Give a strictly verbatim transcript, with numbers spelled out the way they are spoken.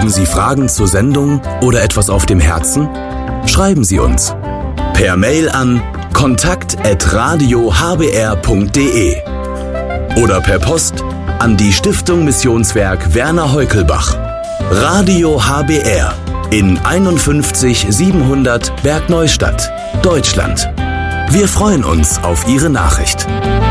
Haben Sie Fragen zur Sendung oder etwas auf dem Herzen? Schreiben Sie uns per Mail an kontakt at radio h b r punkt d e oder per Post an die Stiftung Missionswerk Werner Heukelbach, Radio H B R in einundfünfzig siebenhundert Bergneustadt, Deutschland. Wir freuen uns auf Ihre Nachricht.